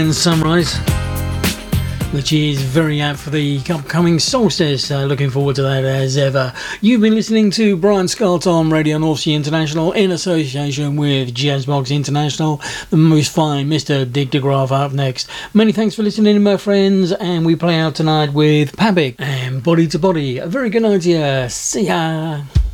Northern Sunrise, which is very apt for the upcoming solstice. Looking forward to that as ever. You've been listening to Brian Scott on Radio North Sea International in association with Jazzbox International. The most fine Mr. Dick DeGraaf up next. Many thanks for listening, my friends, and we play out tonight with Pabik and Body to Body. A very good night to you. See ya.